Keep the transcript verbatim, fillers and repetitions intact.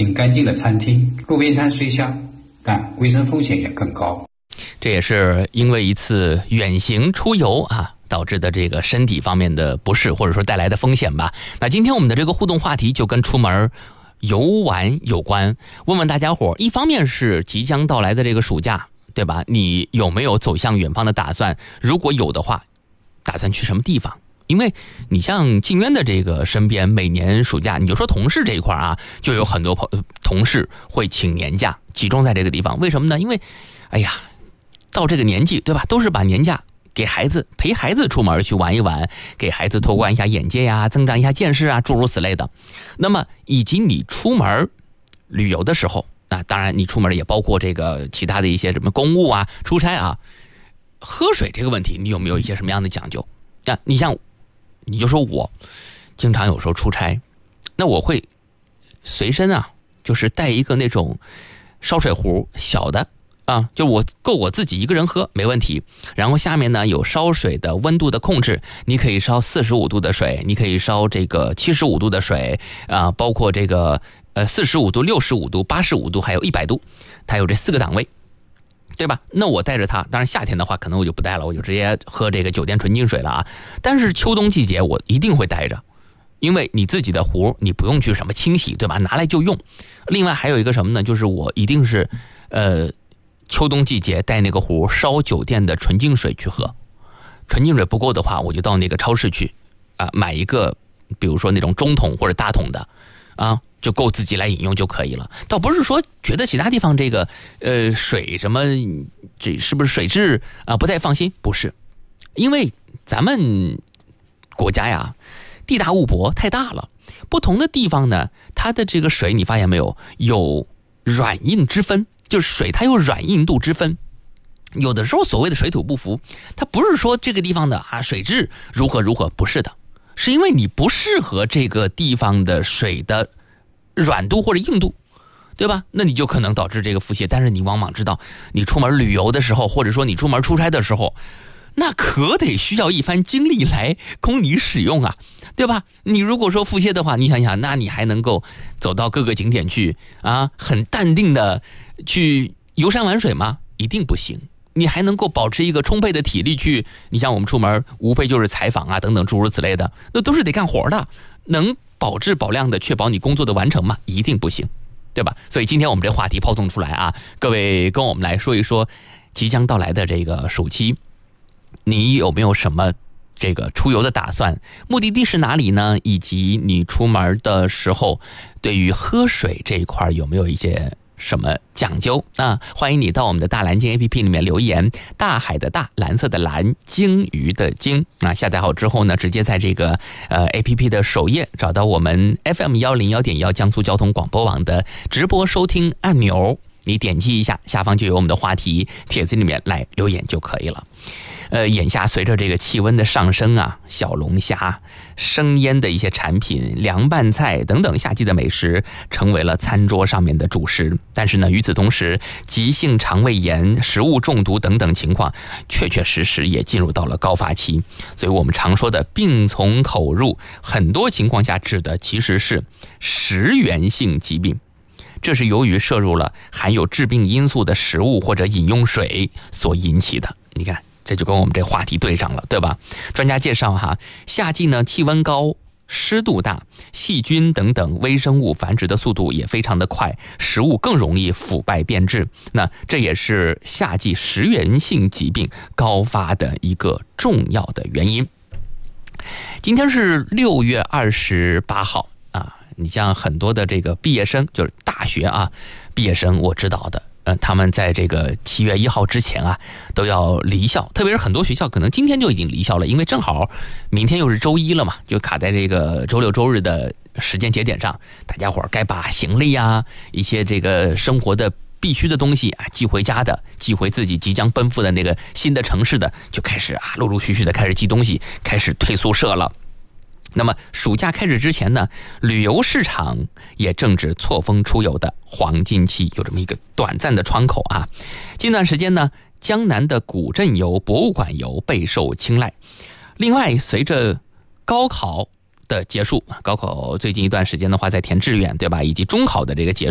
清干净的餐厅。路边摊虽香，但卫生风险也更高。 这也是因为一次远行出游啊导致的这个身体方面的不适，或者说带来的风险吧。那今天我们的这个互动话题就跟出门游玩有关，问问大家伙，一方面是即将到来的这个暑假，对吧？你有没有走向远方的打算？如果有的话，打算去什么地方？因为你像静渊的这个身边，每年暑假，你就说同事这一块啊，就有很多朋同事会请年假，集中在这个地方。为什么呢？因为，哎呀，到这个年纪，对吧？都是把年假给孩子，陪孩子出门去玩一玩，给孩子拓宽一下眼界呀，增长一下见识啊，诸如此类的。那么，以及你出门旅游的时候，啊，当然你出门也包括这个其他的一些什么公务啊、出差啊，喝水这个问题，你有没有一些什么样的讲究？啊，你像。你就说我经常有时候出差，那我会随身啊，就是带一个那种烧水壶小的啊，就我够我自己一个人喝没问题。然后下面呢有烧水的温度的控制，你可以烧四十五度的水，你可以烧这个七十五度的水啊，包括这个呃四十五度、六十五度、八十五度，还有一百度，它有这四个档位。对吧？那我带着它，当然夏天的话可能我就不带了，我就直接喝这个酒店纯净水了啊。但是秋冬季节我一定会带着，因为你自己的壶你不用去什么清洗，对吧？拿来就用。另外还有一个什么呢？就是我一定是呃秋冬季节带那个壶烧酒店的纯净水去喝。纯净水不够的话，我就到那个超市去啊、呃、买一个，比如说那种中桶或者大桶的啊。就够自己来饮用就可以了，倒不是说觉得其他地方这个呃水什么这是不是水质啊不太放心，不是，因为咱们国家呀地大物博太大了，不同的地方呢，它的这个水你发现没有，有软硬之分，就是水它有软硬度之分。有的时候所谓的水土不服，它不是说这个地方的啊水质如何如何，不是的，是因为你不适合这个地方的水的软度或者硬度，对吧？那你就可能导致这个腹泻。但是你往往知道，你出门旅游的时候，或者说你出门出差的时候，那可得需要一番精力来供你使用啊，对吧？你如果说腹泻的话，你想想，那你还能够走到各个景点去啊，很淡定的去游山玩水吗？一定不行。你还能够保持一个充沛的体力去，你像我们出门无非就是采访啊等等诸如此类的，那都是得干活的，能保质保量的确保你工作的完成吗？一定不行，对吧？所以今天我们这话题抛送出来啊，各位跟我们来说一说即将到来的这个暑期，你有没有什么这个出游的打算？目的地是哪里呢？以及你出门的时候对于喝水这一块有没有一些什么讲究啊？欢迎你到我们的大蓝鲸 A P P 里面留言，大海的大，蓝色的蓝，鲸鱼的鲸。那下载好之后呢，直接在这个呃 A P P 的首页找到我们 F M 一零一点一 江苏交通广播网的直播收听按钮，你点击一下，下方就有我们的话题，帖子里面来留言就可以了。呃，眼下随着这个气温的上升啊，小龙虾、生腌的一些产品、凉拌菜等等夏季的美食成为了餐桌上面的主食。但是呢，与此同时，急性肠胃炎、食物中毒等等情况，确确实实也进入到了高发期。所以我们常说的病从口入，很多情况下指的其实是食源性疾病。这是由于摄入了含有致病因素的食物或者饮用水所引起的。你看。这就跟我们这话题对上了，对吧？专家介绍哈，夏季呢气温高，湿度大，细菌等等微生物繁殖的速度也非常的快，食物更容易腐败变质。那这也是夏季食源性疾病高发的一个重要的原因。今天是六月二十八号啊，你像很多的这个毕业生，就是大学啊毕业生，我知道的。呃，他们在这个七月一号之前啊，都要离校，特别是很多学校可能今天就已经离校了，因为正好明天又是周一了嘛，就卡在这个周六周日的时间节点上，大家伙儿该把行李呀、一些这个生活的必须的东西啊寄回家的，寄回自己即将奔赴的那个新的城市的，就开始啊陆陆续续的开始寄东西，开始退宿舍了。那么暑假开始之前呢，旅游市场也正值错峰出游的黄金期，有这么一个短暂的窗口啊。近段时间呢，江南的古镇游、博物馆游备受青睐。另外，随着高考的结束，高考最近一段时间的话在填志愿，对吧？以及中考的这个结束。